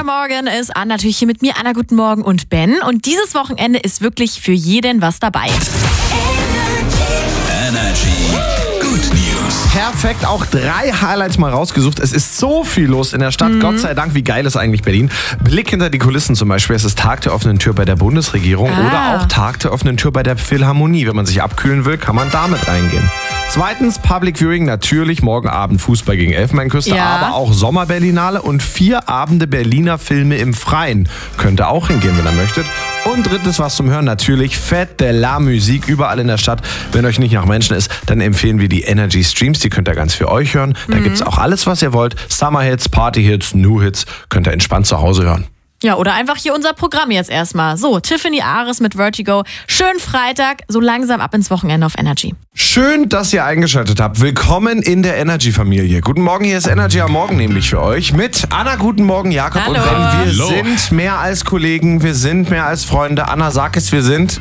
Morgen ist Anna natürlich hier mit mir. Anna, guten Morgen und Ben. Und dieses Wochenende ist wirklich für jeden was dabei. Energy. Good News. Perfekt, auch 3 Highlights mal rausgesucht. Es ist so viel los in der Stadt. Gott sei Dank, wie geil ist eigentlich Berlin? Blick hinter die Kulissen zum Beispiel. Es ist Tag der offenen Tür bei der Bundesregierung oder auch Tag der offenen Tür bei der Philharmonie. Wenn man sich abkühlen will, kann man damit reingehen. Zweitens, Public Viewing, natürlich morgen Abend Fußball gegen Elfenbeinküste, aber auch Sommerberlinale und 4 Abende Berliner Filme im Freien. Könnt ihr auch hingehen, wenn ihr möchtet. Und drittes, was zum Hören, natürlich Fête de la Musique überall in der Stadt. Wenn euch nicht nach Menschen ist, dann empfehlen wir die Energy Streams. Die könnt ihr ganz für euch hören. Da gibt's auch alles, was ihr wollt. Summer-Hits, Party-Hits, New-Hits. Könnt ihr entspannt zu Hause hören. Ja, oder einfach hier unser Programm jetzt erstmal. So, Tiffany Ares mit Vertigo. Schönen Freitag, so langsam ab ins Wochenende auf Energy. Schön, dass ihr eingeschaltet habt. Willkommen in der Energy-Familie. Guten Morgen, hier ist Energy am Morgen nämlich für euch. Mit Anna, guten Morgen, Jakob und Ben. Wir sind mehr als Kollegen, wir sind mehr als Freunde. Anna, sag es, wir sind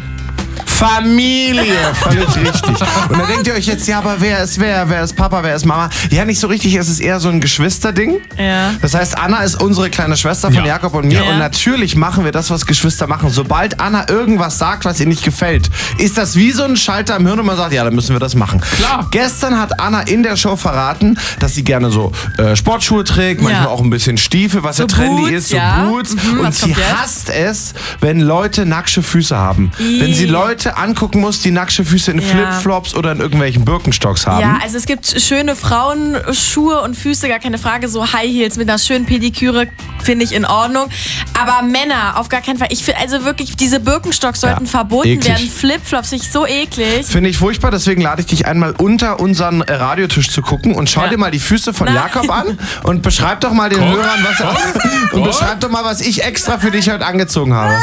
Familie, völlig richtig. Und da denkt ihr euch jetzt, ja, aber wer ist wer? Wer ist Papa, wer ist Mama? Ja, nicht so richtig, es ist eher so ein Geschwisterding. Ja. Das heißt, Anna ist unsere kleine Schwester von Jakob und mir. Ja. Und natürlich machen wir das, was Geschwister machen. Sobald Anna irgendwas sagt, was ihr nicht gefällt, ist das wie so ein Schalter im Hirn und man sagt, ja, dann müssen wir das machen. Klar. Gestern hat Anna in der Show verraten, dass sie gerne so Sportschuhe trägt, manchmal auch ein bisschen Stiefel, was so ja trendy Boots, ist, so Boots. Und sie hasst es, wenn Leute nackte Füße haben. Wenn sie Leute angucken muss, die nackte Füße in Flipflops oder in irgendwelchen Birkenstocks haben. Ja, also es gibt schöne Frauenschuhe und Füße, gar keine Frage. So High Heels mit einer schönen Pediküre finde ich in Ordnung. Aber Männer, auf gar keinen Fall. Ich finde also wirklich, diese Birkenstocks sollten verboten werden. Flipflops, finde ich so eklig. Finde ich furchtbar, deswegen lade ich dich einmal unter unseren Radiotisch zu gucken und schau dir mal die Füße von Jakob an und beschreib doch mal den Hörern, beschreib doch mal, was ich extra für dich heute angezogen habe.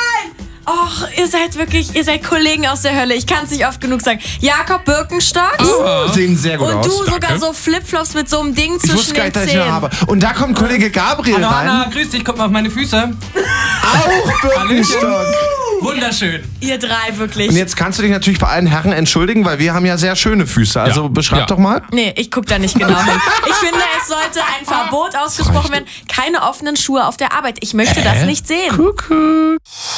Och, ihr seid Kollegen aus der Hölle. Ich kann es nicht oft genug sagen. Jakob Birkenstocks. Sehen sehr gut aus. Und du sogar so Flipflops mit so einem Ding zwischen den Zähnen. Ich wusste gar nicht, dass ich noch habe. Und da kommt Kollege Gabriel rein. Anna, grüß dich, guck mal auf meine Füße. Auch Birkenstock. Wunderschön. Ihr 3, wirklich. Und jetzt kannst du dich natürlich bei allen Herren entschuldigen, weil wir haben ja sehr schöne Füße. Also beschreib doch mal. Nee, ich guck da nicht genau hin. Ich finde, es sollte ein Verbot ausgesprochen werden. Keine offenen Schuhe auf der Arbeit. Ich möchte das nicht sehen. Kuckuck.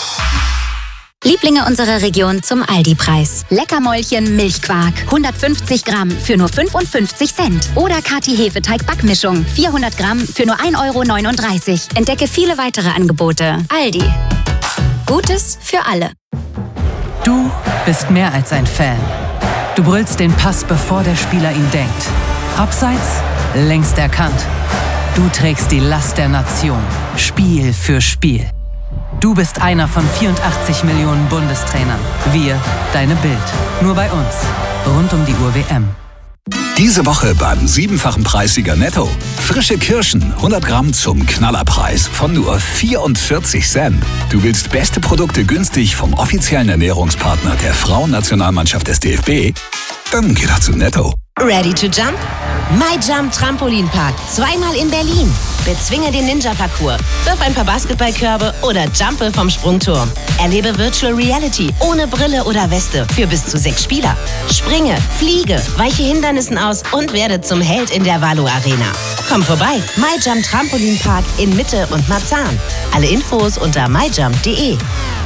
Lieblinge unserer Region zum Aldi-Preis. Leckermäulchen Milchquark, 150 Gramm für nur 55 Cent. Oder Kati Hefeteig-Backmischung, 400 Gramm für nur 1,39 Euro. Entdecke viele weitere Angebote. Aldi. Gutes für alle. Du bist mehr als ein Fan. Du brüllst den Pass, bevor der Spieler ihn denkt. Abseits, längst erkannt. Du trägst die Last der Nation, Spiel für Spiel. Du bist einer von 84 Millionen Bundestrainern. Wir, deine Bild. Nur bei uns. Rund um die Uhr WM. Diese Woche beim 7-fachen Preissieger Netto. Frische Kirschen, 100 Gramm zum Knallerpreis von nur 44 Cent. Du willst beste Produkte günstig vom offiziellen Ernährungspartner der Frauennationalmannschaft des DFB? Dann geh doch zu Netto. Ready to jump? MyJump Trampolinpark. 2-mal in Berlin. Bezwinge den Ninja-Parcours. Wirf ein paar Basketballkörbe oder jumpe vom Sprungturm. Erlebe Virtual Reality ohne Brille oder Weste für bis zu 6 Spieler. Springe, fliege, weiche Hindernissen aus und werde zum Held in der Valo Arena. Komm vorbei. MyJump Trampolinpark in Mitte und Marzahn. Alle Infos unter myjump.de.